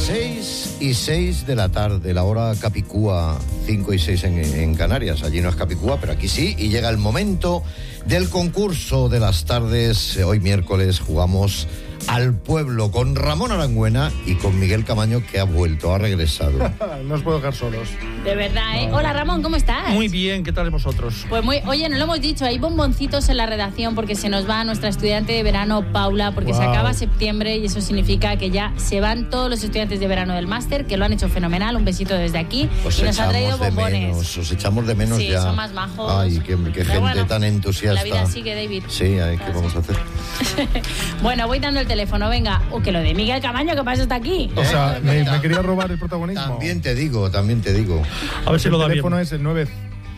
6:06 de la tarde, la hora capicúa, 5:06 en Canarias. Allí no es capicúa, pero aquí sí. Y llega el momento del concurso de las tardes. Hoy miércoles jugamos al pueblo con Ramón Arangüena y con Miguel Camaño, que ha vuelto, ha regresado. No os puedo dejar solos. De verdad, ¿eh? Hola, Ramón, ¿cómo estás? Muy bien, ¿qué tal vosotros? Pues oye, no lo hemos dicho, hay bomboncitos en la redacción porque se nos va nuestra estudiante de verano, Paula, porque se acaba septiembre y eso significa que ya se van todos los estudiantes de verano del máster, que lo han hecho fenomenal. Un besito desde aquí. Os y nos han traído bombones. Os echamos de menos sí, ya. Son más majos. Ay, qué gente bueno, tan entusiasta. La vida sigue, David. Sí, ¿qué vamos a hacer? Bueno, voy dando el teléfono, venga. Que lo de Miguel Camaño, ¿qué pasa? Está aquí. O sea, me quería robar el protagonismo. También te digo. A ver si lo da bien. El teléfono es el 9...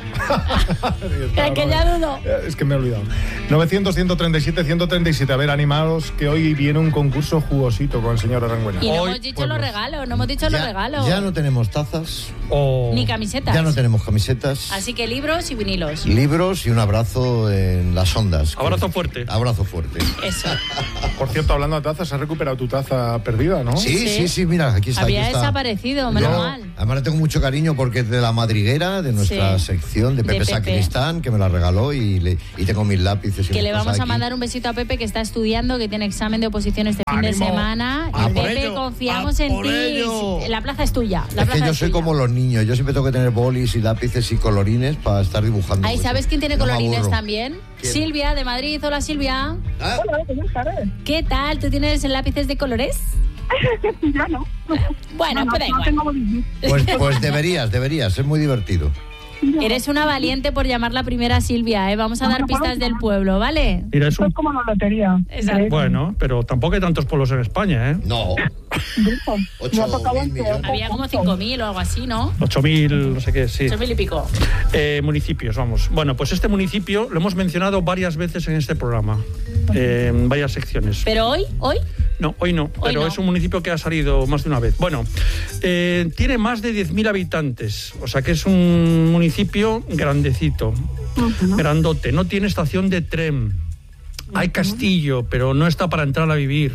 Es que ya dudo. Es que me he olvidado. 900-137-137. A ver, animados, que hoy viene un concurso jugosito con el señor Arangüena. Y no hemos dicho los regalos, Ya no tenemos tazas. Ni camisetas. Ya no tenemos camisetas. Así que libros y vinilos. Libros y un abrazo en las ondas. Abrazo fuerte. Abrazo fuerte. Eso. Por cierto, hablando de tazas, has recuperado tu taza perdida, ¿no? Sí, mira, aquí está. Había aquí está. desaparecido, menos mal. Además le tengo mucho cariño porque es de la madriguera, de nuestra sección, de Pepe Sacristán, que me la regaló y tengo mis lápices. Y que le vamos aquí. a mandar un besito a Pepe, que está estudiando, que tiene examen de oposición este fin de semana. Y Pepe, confiamos en ti. La plaza es tuya. Es que yo soy como los niños, yo siempre tengo que tener bolis y lápices y colorines para estar dibujando. Ay, ¿sabes quién tiene colorines también? ¿Quién? Silvia, de Madrid. Hola, Silvia. Hola, buenas tardes. ¿Qué tal? ¿Tú tienes lápices de colores? Ya no. Bueno, no, pues da no igual. tengo bolillos. Pues deberías, es muy divertido. Eres una valiente por llamar la primera Silvia, ¿eh? Vamos a dar pistas del pueblo, ¿vale? Mira, Esto es como la lotería. Exacto. Bueno, pero tampoco hay tantos pueblos en España, ¿eh? No. Grupo. Me ha tocado 8.000 millones. Había como 5.000 o algo así, ¿no? 8.000, no sé qué, sí. 8.000 y pico. Municipios, vamos. Bueno, pues este municipio lo hemos mencionado varias veces en este programa, en varias secciones. ¿Pero hoy? No, hoy no, pero es un municipio que ha salido más de una vez. Bueno, tiene más de 10.000 habitantes, o sea que es un municipio grandecito, grandote. No tiene estación de tren, hay castillo, pero no está para entrar a vivir.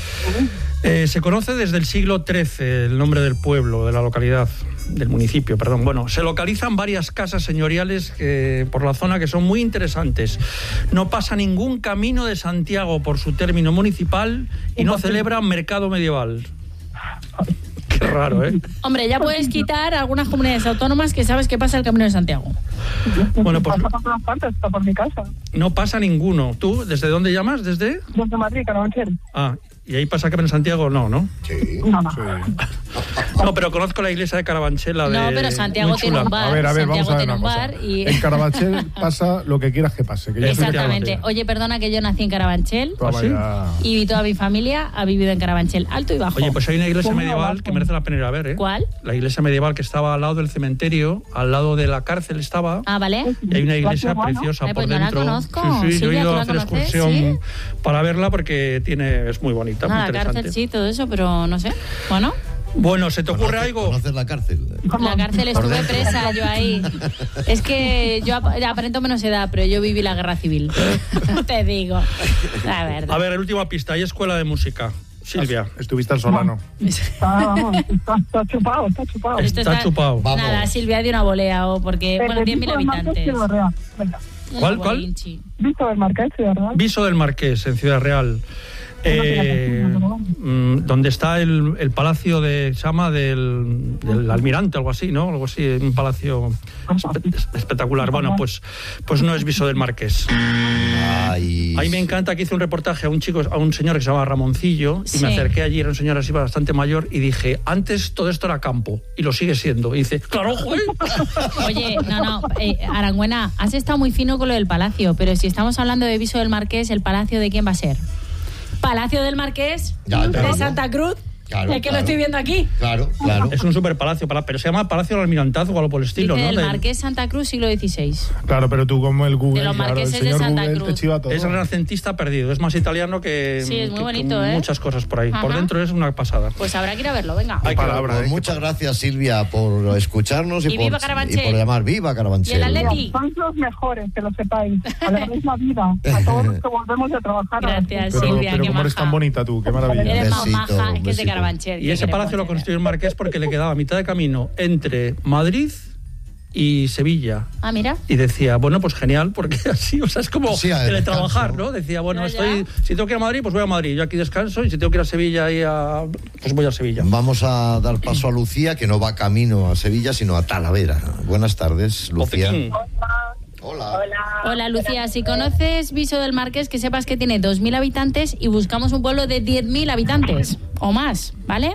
Se conoce desde el siglo XIII el nombre del pueblo, de la localidad, del municipio, perdón. Bueno, se localizan varias casas señoriales por la zona que son muy interesantes. No pasa ningún camino de Santiago por su término municipal y no celebra mercado medieval. Qué raro, ¿eh? Hombre, ya puedes quitar algunas comunidades autónomas que sabes que pasa el Camino de Santiago. Bueno, pues Pasa por todas partes, está por mi casa. no pasa ninguno. ¿Tú desde dónde llamas? ¿Desde? Desde Madrid, Carabanchel. Ah, ¿y ahí pasa Camino de Santiago? No. Sí. No. No, pero conozco la iglesia de Carabanchel. No, pero Santiago muy tiene chula. un bar. A ver, Santiago vamos a ver tiene una un cosa. bar y... En Carabanchel pasa lo que quieras que pase. Que yo soy Exactamente. Carabanchel. Oye, perdona que yo nací en Carabanchel Toma ¿sí? ya. y toda mi familia ha vivido en Carabanchel, alto y bajo. Oye, pues hay una iglesia ¿Cómo medieval abajo? que merece la pena ir a ver, ¿eh? ¿Cuál? La iglesia medieval que estaba al lado del cementerio, al lado de la cárcel estaba. Ah, vale. Y hay una iglesia Bueno. preciosa Ay, por pues no la dentro. conozco. Sí, yo he Silvia, ido ¿tú a la hacer conoces? excursión ¿Sí? para verla porque es muy bonita, muy Ah, la interesante. cárcel sí, todo eso, pero no sé. Bueno, Bueno, ¿se te ocurre algo? ¿Conoces la cárcel? la cárcel Por estuve dentro. presa yo ahí. Es que yo aparento menos edad, pero yo viví la guerra civil. Te digo. La verdad. A ver, la última pista. Hay escuela de música. Silvia. Estuviste al Solano. Está chupado. Esto Está chupado. Vamos. Nada, Silvia de una volea o porque, bueno, 10.000 habitantes. ¿Cuál? Bolinchi. Visto del Marqués, ¿verdad? Viso del Marqués, en Ciudad Real. Donde está el palacio de Chama del almirante, algo así, ¿no? Algo así, un palacio espectacular. Bueno, pues no es Viso del Marqués. Ay. A mí me encanta que hice un reportaje a un señor que se llama Ramoncillo, y Sí. me acerqué allí, era un señor así bastante mayor, y dije, antes todo esto era campo, y lo sigue siendo. Y dice, claro, joder. Oye, no, Arangüena, has estado muy fino con lo del palacio, pero si estamos hablando de Viso del Marqués, ¿el palacio de quién va a ser? ¿Palacio del Marqués? Ya, ¿De claro. Santa Cruz? Claro, Es que lo estoy viendo aquí. Claro. Es un super palacio, pero se llama Palacio del Almirantazgo o algo por el estilo, Dice ¿no? el Del- Marqués Santa Cruz, siglo XVI. Claro, pero tú como el Google, De los claro, el marqueses de señor Santa Google Cruz. te chiva todo. Es renacentista perdido, es más italiano que... Sí, es muy que bonito, con ¿eh? muchas cosas por ahí. Por Ajá. dentro es una pasada. Pues habrá que ir a verlo, venga. Hay que palabra, Pues muchas gracias, Silvia, por escucharnos Y viva Carabanchel. y por llamar. ¡Viva Carabanchel! Y el Atleti. Sois los mejores, que lo sepáis. A la misma vida. A todos los que volvemos a trabajar. Gracias, Pero, Silvia, pero qué como eres maja. tan bonita tú, qué maravilla. Eres más Besito, maja, es que es de besito. Carabanchel. Y ese palacio lo construyó el marqués porque le quedaba a mitad de camino entre Madrid y Sevilla. Ah, mira. Y decía, bueno, pues genial, porque así, o sea, es como teletrabajar, ¿no? Decía, bueno, si tengo que ir a Madrid, pues voy a Madrid, yo aquí descanso, y si tengo que ir a Sevilla, pues voy a Sevilla. Vamos a dar paso a Lucía, que no va camino a Sevilla, sino a Talavera. Buenas tardes, Lucía. Hola. Hola, Lucía. Si conoces Viso del Marqués, que sepas que tiene 2.000 habitantes y buscamos un pueblo de 10.000 habitantes o más, ¿vale?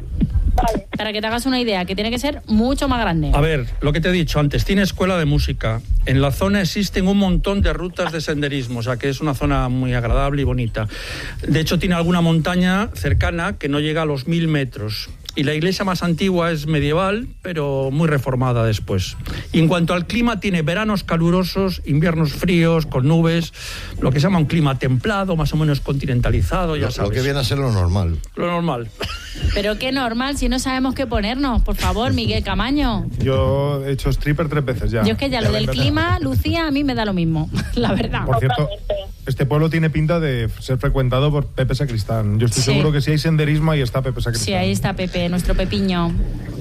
Vale. Para que te hagas una idea, que tiene que ser mucho más grande. A ver, lo que te he dicho antes, tiene escuela de música. En la zona existen un montón de rutas de senderismo, o sea que es una zona muy agradable y bonita. De hecho, tiene alguna montaña cercana que no llega a los 1.000 metros. Y la iglesia más antigua es medieval, pero muy reformada después. Y en cuanto al clima, tiene veranos calurosos, inviernos fríos, con nubes, lo que se llama un clima templado, más o menos continentalizado, ya sabes. Lo que viene a ser lo normal. Lo normal. Pero qué normal, si no sabemos qué ponernos. Por favor, Miguel Camaño. Yo he hecho stripper 3 veces ya. Yo es que ya lo del clima, Lucía, a mí me da lo mismo, la verdad. Por cierto, este pueblo tiene pinta de ser frecuentado por Pepe Sacristán. Yo estoy seguro que si hay senderismo, ahí está Pepe Sacristán. Sí, ahí está Pepe, nuestro Pepiño.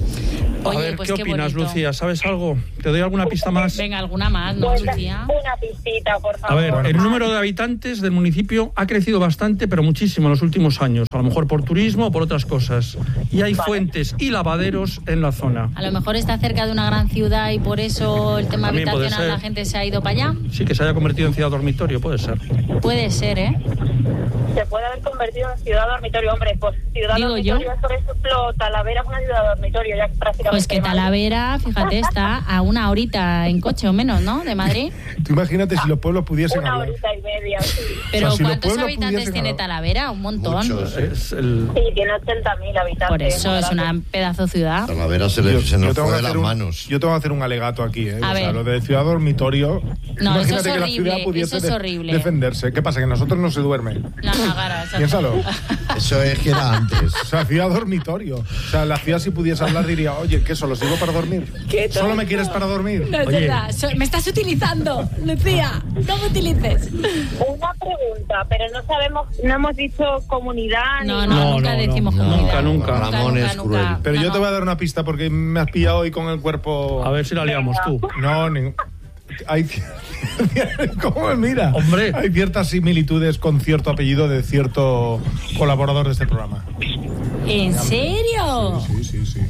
Oye, a ver, pues ¿qué opinas, bonito. Lucía? ¿Sabes algo? ¿Te doy alguna pista más? Venga, alguna más, ¿no, Lucía? Una pistita, por favor. A ver, el número de habitantes del municipio ha crecido bastante, pero muchísimo en los últimos años. A lo mejor por turismo o por otras cosas. Y hay fuentes y lavaderos en la zona. A lo mejor está cerca de una gran ciudad y por eso el tema También habitacional la gente se ha ido para allá. Sí, que se haya convertido en ciudad dormitorio, puede ser. Puede ser, ¿eh? Se puede haber convertido en ciudad dormitorio, hombre. Pues ciudad Digo dormitorio yo. es, por ejemplo, Talavera es una ciudad dormitorio, ya prácticamente. Pues que Talavera, fíjate, está a una horita en coche o menos, ¿no? De Madrid. Tú imagínate si los pueblos pudiesen Una hablar. horita y media, sí. Pero O sea, si los ¿cuántos pueblos habitantes pudiesen tiene hablar. Talavera? Un montón. Muchos, ¿eh? Sí, tiene 80.000 habitantes. Por eso es una pedazo ciudad. Talavera se nos fue de las manos. Yo tengo que hacer un alegato aquí, ¿eh? A ver. Lo de ciudad dormitorio. No, eso imagínate es que la horrible, ciudad pudiese eso es horrible. defenderse. ¿Qué pasa? Que nosotros no se duerme. La Niágara, exacto. Piénsalo. Eso es que era antes. O sea, ciudad dormitorio. O sea, la ciudad si pudiese hablar diría, oye, ¿qué solo sigo para dormir? ¿Solo me quieres para dormir? No es Oye. verdad, me estás utilizando, Lucía, no me utilices. Una pregunta, pero no sabemos, no hemos dicho comunidad No, ni nunca decimos comunidad. nunca. Ramón es cruel. Pero yo No, te voy a dar una pista porque me has pillado hoy con el cuerpo. A ver si la liamos tú. No, hay ¿Cómo me mira? Hombre. Hay ciertas similitudes con cierto apellido de cierto colaborador de este programa. ¿En serio? Sí. Sí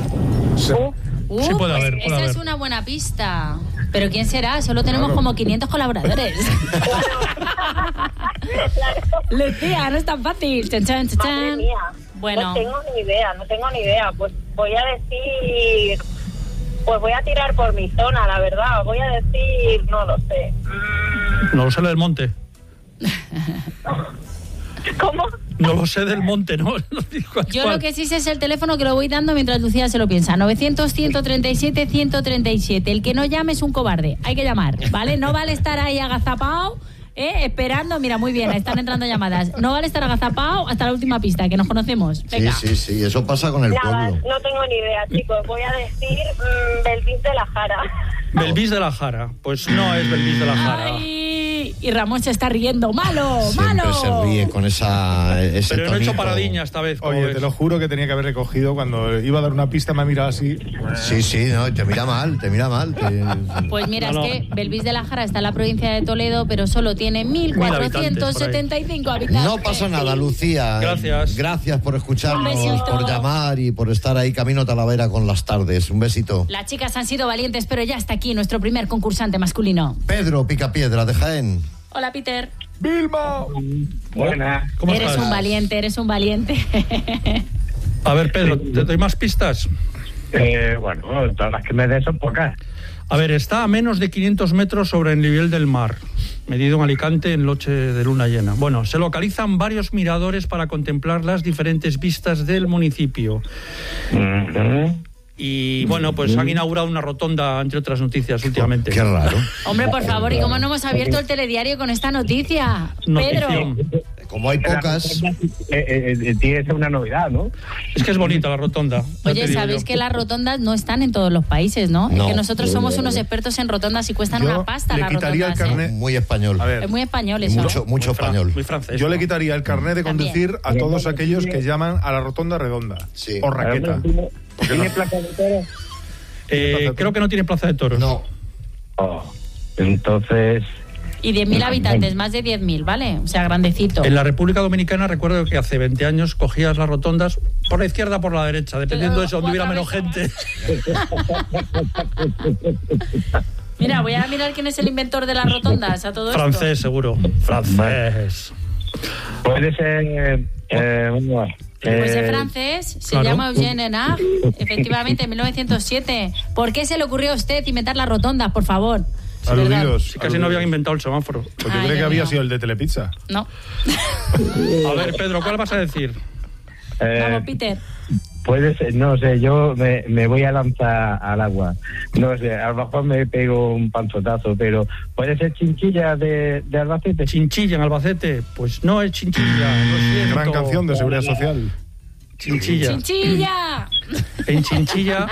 puede haber, Esa puede es haber. una buena pista. ¿Pero quién será? Solo tenemos como 500 colaboradores. Lucía, no es tan fácil. Chan, chan, chan, Madre chan. mía. Bueno. No tengo ni idea. Pues voy a decir... Pues voy a tirar por mi zona, la verdad. Voy a decir... No lo sé. No lo sé del monte. ¿Cómo? No lo sé del monte, ¿no? No digo Yo cuál. lo que sí sé es el teléfono que lo voy dando mientras Lucía se lo piensa. 900-137-137. El que no llame es un cobarde. Hay que llamar, ¿vale? No vale estar ahí agazapado, esperando. Mira, muy bien, ahí están entrando llamadas. No vale estar agazapado hasta la última pista, que nos conocemos. Venga. Sí, eso pasa con el Nada, pueblo. no tengo ni idea, chicos. Voy a decir Belvis de la Jara. Belvis de la Jara. Pues no es Belvis de la Jara. Ay, y Ramón se está riendo. ¡Malo, Siempre malo! se ríe con ese Pero no he hecho tonito. paradiña esta vez. como Oye, ves. te lo juro que tenía que haber recogido cuando iba a dar una pista, me ha mirado así. Sí, no, te mira mal. Pues mira, No, no. es que Belvis de la Jara está en la provincia de Toledo, pero solo tiene 1.475 habitantes. No pasa nada, Lucía. Gracias. Gracias por escucharnos, Un besito. por llamar y por estar ahí camino a Talavera con las tardes. Un besito. Las chicas han sido valientes, pero ya está aquí nuestro primer concursante masculino. Pedro Picapiedra de Jaén. Hola, Peter. ¡Vilma! Buenas. ¿Cómo Eres estás? un valiente, eres un valiente. A ver, Pedro, ¿te doy más pistas? Bueno, todas las que me des son pocas. A ver, está a menos de 500 metros sobre el nivel del mar, medido en Alicante en noche de luna llena. Bueno, se localizan varios miradores para contemplar las diferentes vistas del municipio. Y bueno, pues han inaugurado una rotonda, entre otras noticias, últimamente. Qué raro. Hombre, por favor, ¿y cómo no hemos abierto el telediario con esta noticia? Notición. Pedro. como hay pocas... Tiene que ser una novedad, ¿no? Es que es bonita la rotonda. Oye, sabéis que las rotondas no están en todos los países, ¿no? No. Es que nosotros somos unos expertos en rotondas y cuestan una pasta las quitaría rotondas. el carnet. Muy español. A ver, Es muy español eso. Mucho español. Muy francés. yo le ¿no? quitaría el carnet de También. conducir a todos aquellos que llaman a la rotonda redonda. Sí. O raqueta. ¿Tiene plaza de toros? Creo que no tiene plaza de toros. No. Oh, entonces... Y 10.000 habitantes, más de 10.000, ¿vale? O sea, grandecito. En la República Dominicana recuerdo que hace 20 años cogías las rotondas por la izquierda o por la derecha, dependiendo de donde hubiera menos gente. Mira, voy a mirar quién es el inventor de las rotondas a todo Francés, seguro. Francés. Puede ser... bueno, Pues es francés, se claro. llama Eugène Renard, efectivamente, en 1907. ¿Por qué se le ocurrió a usted inventar las rotondas, por favor? Es verdad. Aludidos. Si casi no habían inventado el semáforo. Pues yo Ay, creo que Dios había mío. sido el de Telepizza. No. A ver, Pedro, ¿cuál vas a decir? Vamos, Peter. puede ser, no sé, yo me voy a lanzar al agua. No sé, a lo mejor me pego un panzotazo, pero puede ser Chinchilla de Albacete. Chinchilla en Albacete, pues no es Chinchilla, lo siento. Gran canción de Seguridad Social. Chinchilla. ¡Chinchilla! En Chinchilla,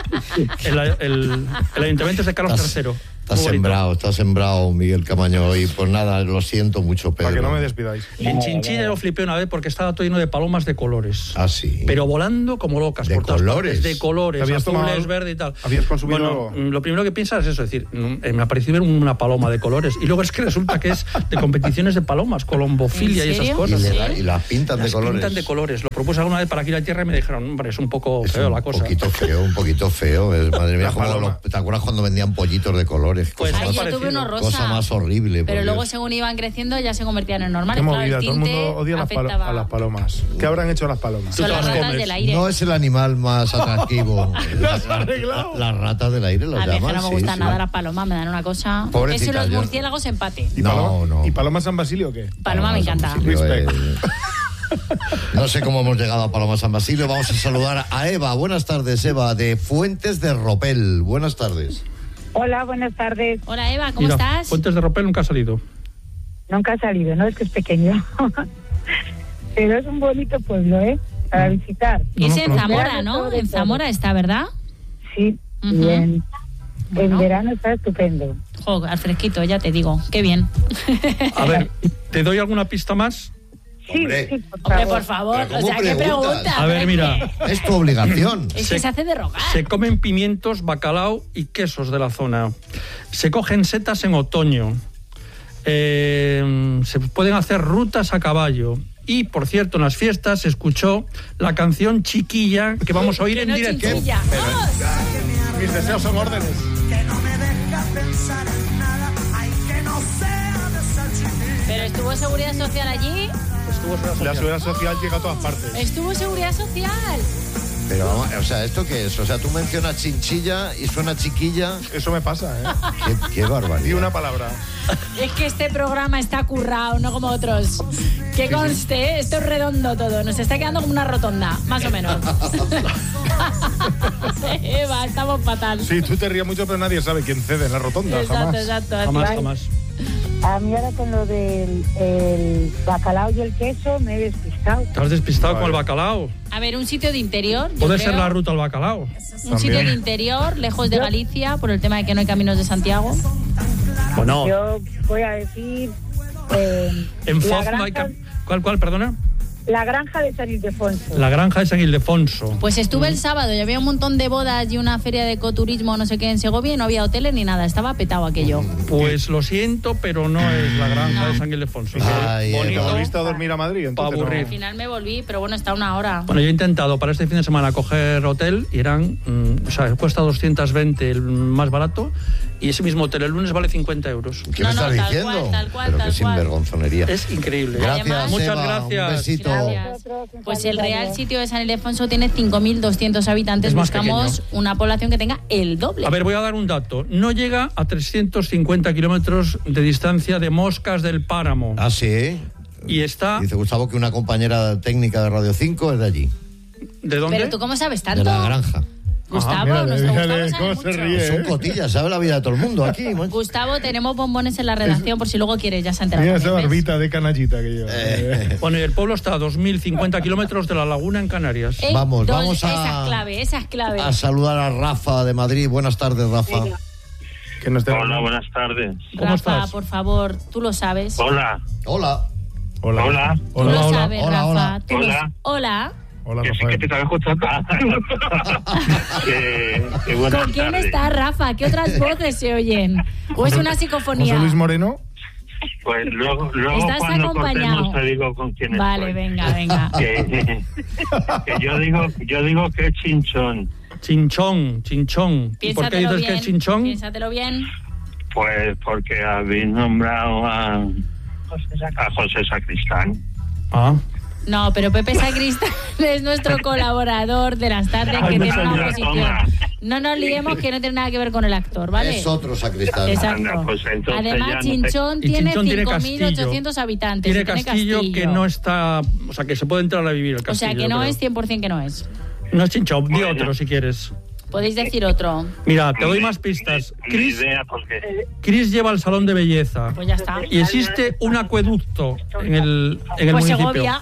el ayuntamiento es de Carlos III. Está sembrado, Miguel Camaño, y pues nada, lo siento mucho, Pedro. Para que no me despidáis. En Chinchilla lo flipé una vez porque estaba todo lleno de palomas de colores. Ah, sí. Pero volando como locas. ¿De por todas colores? partes, de colores, ¿Habías azules, tomado- verde y tal. habías consumido Bueno, algo? lo primero que piensas es eso, es decir, me ha parecido ver una paloma de colores. Y luego es que resulta que es de competiciones de palomas, colombofilia ¿En y esas serio? cosas. Y las pintan de Las colores. pintan de colores. Lo propuse alguna vez para aquí a la tierra y me dijeron, hombre, es un poco Es feo un la cosa. un poquito feo. Madre mía, La como paloma. ¿te acuerdas cuando vendían pollitos de colores? Pues Cosa Ay, más- yo parecido. tuve uno rosa. Cosa más horrible. Pero por luego, Dios. según iban creciendo, ya se convertían en normales. Qué Claro, movida, el todo el mundo tinte odia afectaba. a las palomas. ¿Qué habrán hecho las palomas? Son Tú te las las ratas comes. del aire. No es el animal más atractivo. has arreglado. Las ratas del aire las A mí es que llaman. no me sí, gustan sí. nada las palomas, me dan una cosa. Pobrecita, Eso y los yo- murciélagos empate. ¿Y No, paloma, no. ¿Y Paloma San Basilio qué? Paloma me San encanta. Basilio, Respect. No sé cómo hemos llegado a Paloma San Basilio. Vamos a saludar a Eva. Buenas tardes, Eva, de Fuentes de Ropel. Buenas tardes. Hola, buenas tardes. Hola, Eva, ¿cómo Mira, estás? Fuentes de Ropel nunca ha salido. Nunca ha salido, ¿no? Es que es pequeño. Pero es un bonito pueblo, ¿eh? Para visitar. Es en No, Zamora, ¿no? En Zamora está, ¿verdad? Sí, Ujú. bien. Bueno. En verano está estupendo. Jo, al fresquito, ya te digo. Qué bien. A ver, ¿te doy alguna pista más? Sí, Hombre. sí, por Hombre, favor. por favor. Pero O ¿cómo sea, ¿qué preguntas? pregunta? A ver, mira. Es tu obligación. Es que se hace de rogar. Se comen pimientos, bacalao y quesos de la zona. Se cogen setas en otoño. Se pueden hacer rutas a caballo. Y, por cierto, en las fiestas se escuchó la canción Chiquilla que vamos a oír en No, directo. chinchilla. Mis deseos son órdenes. Pero estuvo Seguridad Social allí. La seguridad social llega a todas partes. Estuvo Seguridad Social. Pero vamos, o sea, ¿esto qué es? O sea, tú mencionas chinchilla y suena chiquilla. Eso me pasa, ¿eh? Qué barbaridad. Di una palabra. Es que este programa está currado, no como otros. Que conste, ¿eh? Esto es redondo todo. Nos está quedando como una rotonda, más o menos. Eva, estamos fatal. Sí, tú te ríes mucho, pero nadie sabe quién cede en la rotonda, Exacto, jamás. exacto. Jamás, así. jamás. A mí ahora con lo del el bacalao y el queso me he despistado. Te has despistado Vale. con el bacalao. A ver, un sitio de interior. yo Puede creo. ser la ruta al bacalao. Un sitio de interior, lejos de Galicia, por el tema de que no hay caminos de Santiago. Bueno, Yo voy a decir en la, Foz no hay granja, ¿Cuál, perdona? la granja de San Ildefonso. La granja de San Ildefonso. Pues estuve el sábado y había un montón de bodas y una feria de ecoturismo, no sé qué, en Segovia y no había hoteles ni nada. Estaba petado aquello. Pues lo siento, pero no es la granja de San Ildefonso. Ay, ¿Te Bonito. volviste a dormir a Madrid? Entonces, Pa' aburrir. Al final me volví, pero bueno, está una hora. Bueno, yo he intentado para este fin de semana coger hotel y eran, o sea, cuesta 220 el más barato y ese mismo hotel el lunes vale 50 euros. ¿Qué No, me no, estás tal diciendo? cual, tal cual, Pero tal qué cual. sinvergonzonería. Es increíble. Gracias, Además- Muchas Eva, gracias. Un besito. Gracias. Un Pues el saludo. real sitio de San Ildefonso tiene 5.200 habitantes. Es más Buscamos pequeño. una población que tenga el doble. A ver, voy a dar un dato. No llega a 350 kilómetros de distancia de Moscas del Páramo. Ah, sí. Y está... Dice Gustavo que una compañera técnica de Radio 5 es de allí, ¿De dónde? Pero tú, ¿cómo sabes de tanto? la granja. Gustavo, Mírale, nuestro mírale Gustavo cómo sabe se mucho. ríe. Son cotillas, sabe la vida de todo el mundo aquí. Gustavo, tenemos bombones en la redacción por si luego quieres, ya se ha enterado. Mira esa también, ¿ves? barbita de canallita que lleva. Bueno, y el pueblo está a 2.050 kilómetros de la laguna en Canarias. Vamos a... Esa es clave. A saludar a Rafa de Madrid. Buenas tardes, Rafa. Que no esté... Hola, buenas tardes. ¿Cómo Rafa, estás? por favor, tú lo sabes. Hola. Hola. Hola. Hola. Tú lo sabes, hola, Rafa. hola. Tú lo- Hola. Hola. Hola, Que sí que Rafael. te estaba escuchando. Que buenas ¿Con quién tardes. estás, Rafa? ¿Qué otras voces se oyen? ¿O es una José psicofonía? Luis Moreno. Pues luego Estás cuando acompañado. cortemos te digo con quién Vale, estoy. venga. Que yo digo que es Chinchón. Chinchón. ¿Y por qué Piénsatelo dices bien. que es chinchón? Piénsatelo bien. Pues porque habéis nombrado a José Sacristán. Ah. No, pero Pepe Sacristán es nuestro colaborador de las tardes que tiene una Anda, posición. toma. No nos liemos que no tiene nada que ver con el actor, ¿vale? Es otro sacristán. Exacto. Anda, pues entonces ya Además, no te- Chinchón Y tiene Chinchón tiene 5.800 habitantes. Tiene y tiene castillo que no está... O sea, que se puede entrar a vivir el O castillo. sea, que no creo. es 100% que no es. No es Chinchón, di Bueno. otro si quieres. Podéis decir otro. Mira, te doy más pistas. Ni Chris idea porque Chris lleva el salón de belleza. Pues ya está. Y existe un acueducto en el Pues municipio. Segovia.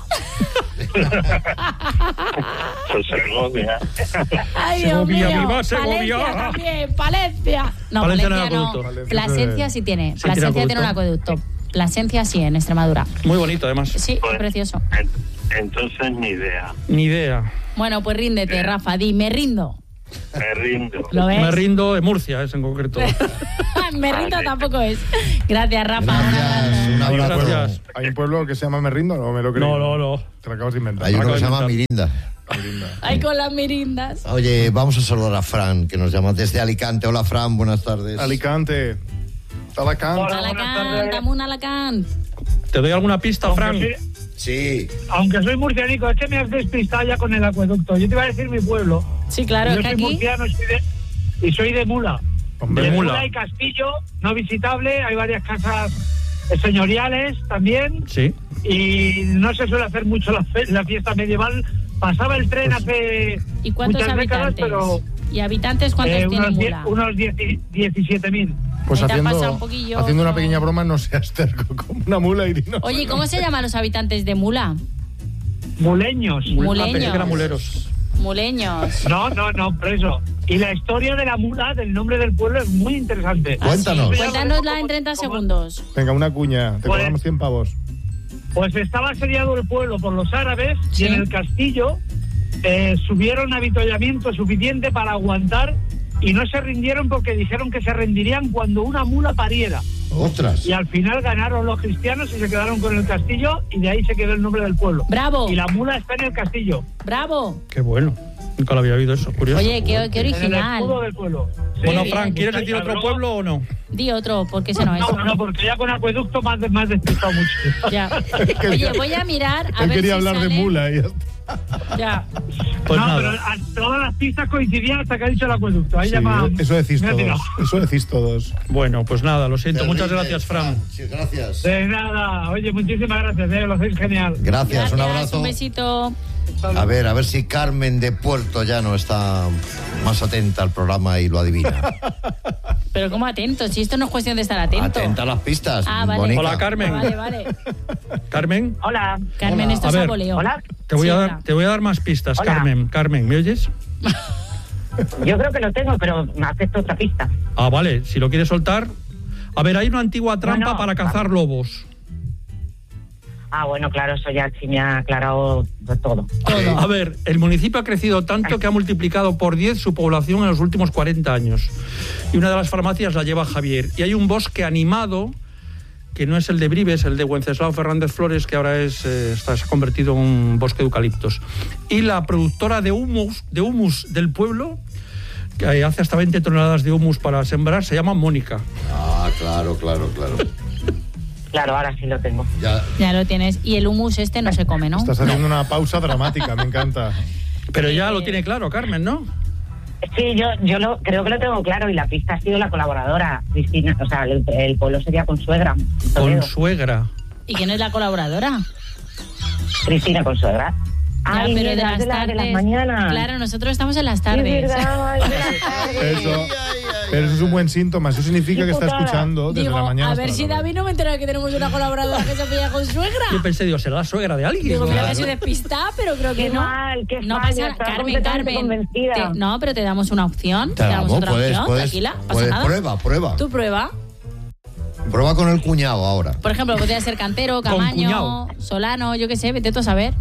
pues Segovia. Ay, Dios Segovia, mío. viva Segovia. Palencia también, Palencia. No, Palencia Palencia no no. hay acueducto. Valencia Plasencia sí tiene. Sí tiene Plasencia tiene un acueducto. acueducto. Plasencia sí, en Extremadura. Muy bonito, además. Sí, Pues, es precioso. Entonces ni idea. Ni idea. Bueno, pues ríndete, Rafa. Di, me rindo. Me rindo. ¿Lo ves? Me rindo de Murcia, es en concreto. Me rindo tampoco es. Gracias, Rafa. Gracias, un abrazo. Gracias. ¿Hay un pueblo que se llama Merrindo? No me lo creo. No. Te lo acabas de inventar. Hay uno que se llama Acabo de Mirinda. Ay, con las mirindas. Oye, vamos a saludar a Fran, que nos llama desde Alicante. Hola, Fran, buenas tardes. Alicante. Alicante. Alacant, dame un Alacant. ¿Te doy alguna pista, Fran? Sí. Aunque soy murcianico, es que me has despistado ya con el acueducto. Yo te iba a decir mi pueblo. Sí, claro, Yo es que soy aquí... murciano y soy de Mula. Hombre, De De Mula. Mula hay castillo, no visitable, hay varias casas señoriales también. Sí. Y no se suele hacer mucho la fiesta medieval. Pasaba el tren hace ¿Y cuántos muchas décadas, habitantes? pero ¿Y habitantes cuántos tiene Mula? unos 17.000. Pues Ahí te han pasado haciendo, un poquillo, haciendo una ¿no? pequeña broma, no seas terco como una mula y no. Oye, ¿cómo se llaman los habitantes de Mula? Muleños. Muleños. Ah, pensé que eran muleros. Muleños. No, por eso. Y la historia de la mula, del nombre del pueblo, es muy interesante. Cuéntanos. Ah, sí. Cuéntanosla en 30 segundos. Venga, una cuña. Te Pues- cobramos 100 pavos. Pues estaba asediado el pueblo por los árabes Sí. y en el castillo subieron avituallamiento suficiente para aguantar y no se rindieron porque dijeron que se rendirían cuando una mula pariera. Ostras. Y al final ganaron los cristianos y se quedaron con el castillo y de ahí se quedó el nombre del pueblo. ¡Bravo! Y la mula está en el castillo, ¡Bravo! Qué bueno. Nunca lo había oído eso, curioso. Oye, qué en el escudo original. del pueblo. Sí. Bueno, bien. Fran, ¿quieres decir otro pueblo o no? Di otro, porque ese no es. No, porque ya con acueducto más despistado mucho. Ya. Oye, voy a mirar a Él ver quería si hablar de sale- mula y ya está. Ya. Pues no, nada. pero todas las pistas coincidían hasta que ha dicho el acueducto. Ahí Sí, llama. eso decís me ha todos. tirado. Eso decís todos. Bueno, pues nada, lo siento. Te Muchas rindes, gracias, Fran. Sí, gracias. De nada, oye, muchísimas gracias, lo hacéis genial. Gracias, un abrazo. Un besito. A ver si Carmen de Puerto Llano está más atenta al programa y lo adivina. Pero como atento, si esto no es cuestión de estar atento. Atenta a las pistas. Ah, vale. Mónica. Hola, Carmen. Vale. Carmen, Hola. Carmen, Hola. esto A es ver. saboleo. Hola. te voy, Sí, a hola. dar, te voy a dar más pistas, Hola. Carmen. Carmen, ¿me oyes? Yo creo que lo tengo, pero me acepto otra pista. Ah, vale, si lo quieres soltar. A ver, hay una antigua trampa No, para cazar lobos. Ah, bueno, claro, eso ya sí me ha aclarado de todo. Todo. A ver, el municipio ha crecido tanto que ha multiplicado por 10 su población en los últimos 40 años. Y una de las farmacias la lleva Javier. Y hay un bosque animado, que no es el de Brives, el de Wenceslao Fernández Flores, que ahora se ha convertido en un bosque de eucaliptos. Y la productora de humus del pueblo, que hace hasta 20 toneladas de humus para sembrar, se llama Mónica. Ah, claro. Claro, ahora sí lo tengo. Ya. Ya lo tienes. Y el humus este no se come, ¿no? Estás haciendo una pausa dramática, me encanta. Pero ya lo tiene claro, Carmen, ¿no? Sí, yo creo que lo tengo claro y la pista ha sido la colaboradora, Cristina. O sea, el pueblo sería Consuegra. Toledo. Consuegra. ¿Y quién es la colaboradora? Cristina Consuegra. Ay, pero de las de tardes. las mañanas. Claro, nosotros estamos en las tardes. Es verdad, es de las tardes. Pero eso es un buen síntoma. Eso significa Qué que está putada. escuchando desde Digo, la mañana. a hasta ver la si tarde. David no me entera que tenemos una colaboradora que se pilla con suegra. Yo pensé, Dios, será la suegra de alguien. Digo, mira Claro. que soy despistada, pero creo que Qué no. mal, qué no fallo, pasa nada. estaba Carmen, completamente Carmen. convencida. No, pero te damos una opción. Te damos damos, otra opción. Tranquila, pasa puedes, nada. prueba. Tú prueba. Prueba con el cuñado ahora. Por ejemplo, podría ser Cantero, Con Camaño, cuñado. Solano, yo qué sé, vete tú a saber.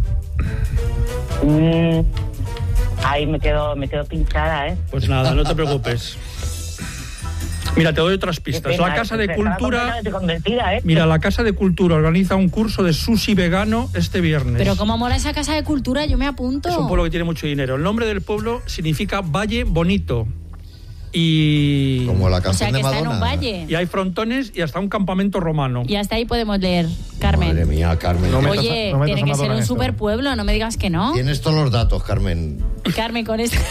Ahí me quedo pinchada, ¿eh? Pues nada, no te preocupes. Mira, te doy otras pistas. La Casa de Estaba Cultura... completamente convencida, ¿eh? Mira, la Casa de Cultura organiza un curso de sushi vegano este viernes. Pero cómo mola esa casa de cultura, yo me apunto. Es un pueblo que tiene mucho dinero. El nombre del pueblo significa Valle Bonito. Y... Como la O canción sea, que de está Madonna. en un valle. Y hay frontones y hasta un campamento romano. Y hasta ahí podemos leer, Carmen. Madre mía, Carmen. No metas Oye, a- no metas tiene a que ser Madonna un en esto. super pueblo, no me digas que no. Tienes todos los datos, Carmen. Carmen, con esto.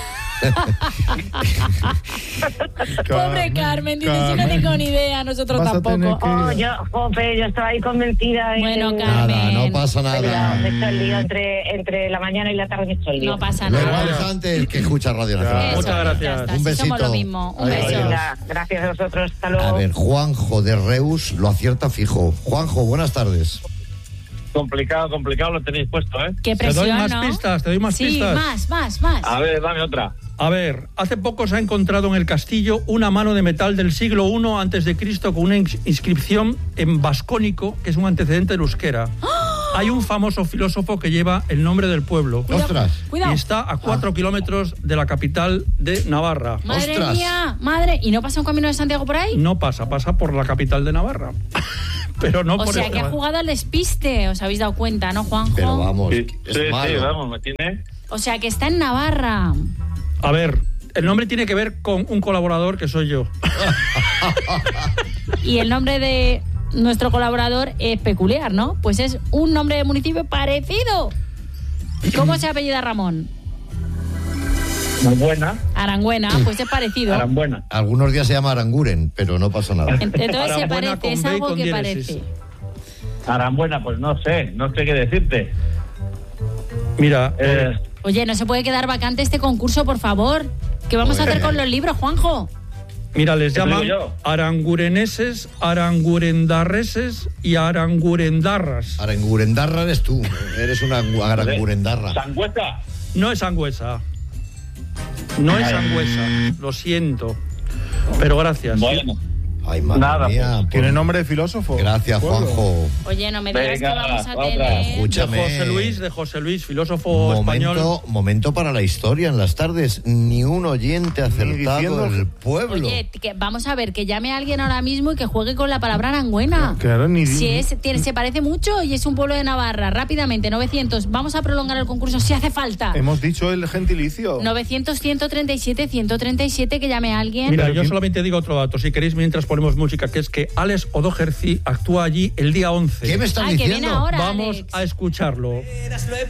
Pobre Carmen, dice, si no tengo ni idea, nosotros Vas a tampoco. tener que- Oh, yo estaba ahí convencida. Bueno, en- Carmen. Nada, no pasa Pero nada. me he hecho el lío entre la mañana y la tarde, me he hecho el lío. No pasa Lo nada. interesante es que escucha Radio Nacional. Eso, Muchas gracias. ya está, Un si besito. somos lo mismo. Un Adiós. beso. Venga, gracias a vosotros, hasta luego. A ver, Juanjo de Reus lo acierta fijo. Juanjo, buenas tardes. Complicado, lo tenéis puesto, ¿eh? Qué Te doy presión, más ¿no? pistas, te doy más sí, pistas. más. A ver, dame otra. A ver, hace poco se ha encontrado en el castillo una mano de metal del siglo I a.C. con una inscripción en vascónico, que es un antecedente del euskera. Hay un famoso filósofo que lleva el nombre del pueblo. Ostras. Cuidado. Y está a 4 kilómetros de la capital de Navarra. Madre Ostras. mía, madre. ¿Y no pasa un camino de Santiago por ahí? No pasa por la capital de Navarra. Pero no O por sea, eso. que ha jugado al despiste, os habéis dado cuenta, ¿no, Juanjo? Pero vamos, Sí, es malo. vamos, me tiene. O sea, que está en Navarra. A ver, el nombre tiene que ver con un colaborador que soy yo. Y el nombre de nuestro colaborador es peculiar, ¿no? Pues es un nombre de municipio parecido. ¿Cómo se apellida Ramón? Buena, Arangüena, pues es parecido. buena. Algunos días se llama Aranguren, pero no pasa nada. Entonces se Arangüena parece, con es B y algo con que diéresis. parece. Arambuena, pues no sé qué decirte. Mira, Oye, no se puede quedar vacante este concurso, por favor. ¿Qué vamos a hacer con los libros, Juanjo? mira, les Te lo llaman digo yo. arangureneses, arangurendarreses y arangurendarras. Arangurendarra eres tú. Eres una arangurendarra. Sangüesa. No es Angüesa. No es Angüesa. Lo siento. Pero gracias. Bueno, Ay, madre Nada, mía. pues. ¿Tiene nombre de filósofo? Gracias, Pueblo. Juanjo. Oye, no me digas Venga, que vamos a otra. tener... Escúchame. De José Luis, filósofo español. Momento para la historia en las tardes. Ni un oyente acertado diciendo- del pueblo. Oye, que vamos a ver, que llame a alguien ahora mismo y que juegue con la palabra Arangüena. Claro, ni... Si se parece mucho y es un pueblo de Navarra, rápidamente, 900. Vamos a prolongar el concurso si hace falta. Hemos dicho el gentilicio. 900, 137, 137, que llame a alguien. Mira, Pero yo ¿quién- solamente digo otro dato, si queréis, mientras ponemos música, que es que Alex O'Doherty actúa allí el día 11. ¿Qué me estás Ay, que diciendo? viene ahora, Vamos Alex. a escucharlo.